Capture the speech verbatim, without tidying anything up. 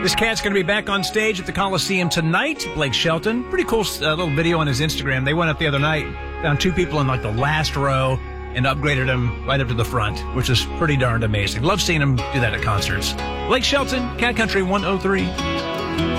This cat's going to be back on stage at the Coliseum tonight. Blake Shelton. Pretty cool uh, little video on his Instagram. They went up the other night, found two people in like the last row, and upgraded them right up to the front, which is pretty darned amazing. Love seeing him do that at concerts. Blake Shelton, Cat Country one oh three.